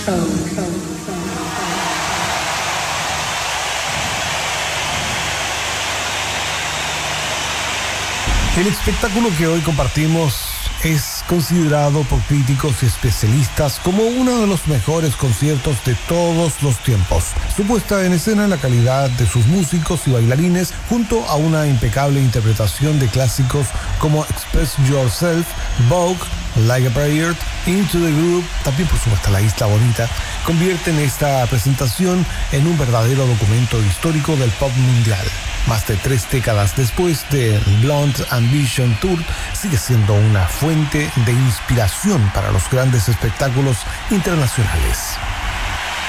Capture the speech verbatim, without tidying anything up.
El espectáculo que hoy compartimos es considerado por críticos y especialistas como uno de los mejores conciertos de todos los tiempos. Su puesta en escena, la calidad de sus músicos y bailarines, junto a una impecable interpretación de clásicos como Express Yourself, Vogue, Like a Prayer, Into the Groove, también por supuesto La Isla Bonita, convierten esta presentación en un verdadero documento histórico del pop mundial. Más de tres décadas después de Blonde Ambition Tour, sigue siendo una fuente de inspiración para los grandes espectáculos internacionales.